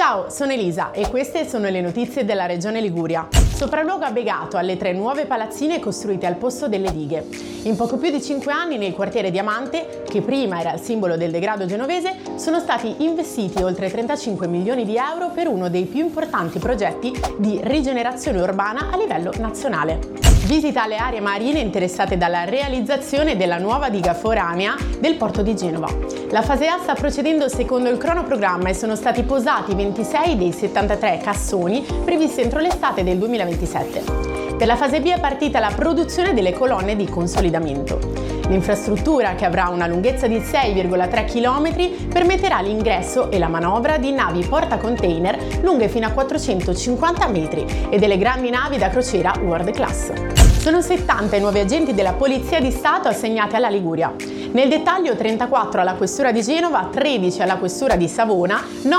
Ciao, sono Elisa e queste sono le notizie della Regione Liguria. Sopralluogo a Begato alle 3 nuove palazzine costruite al posto delle dighe. In poco più di 5 anni nel quartiere Diamante, che prima era il simbolo del degrado genovese, sono stati investiti oltre 35 milioni di euro per uno dei più importanti progetti di rigenerazione urbana a livello nazionale. Visita alle aree marine interessate dalla realizzazione della nuova diga foranea del porto di Genova. La fase A sta procedendo secondo il cronoprogramma e sono stati posati 26 dei 73 cassoni previsti entro l'estate del 2027. Per la fase B è partita la produzione delle colonne di consolidamento. L'infrastruttura, che avrà una lunghezza di 6,3 km, permetterà l'ingresso e la manovra di navi portacontainer lunghe fino a 450 metri e delle grandi navi da crociera world class. Sono 70 i nuovi agenti della Polizia di Stato assegnati alla Liguria. Nel dettaglio 34 alla Questura di Genova, 13 alla Questura di Savona,